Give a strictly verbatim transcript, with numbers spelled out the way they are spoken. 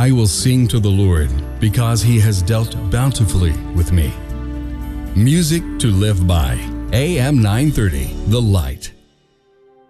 I will sing to the Lord because he has dealt bountifully with me. Music to live by. A M nine thirty, The Light.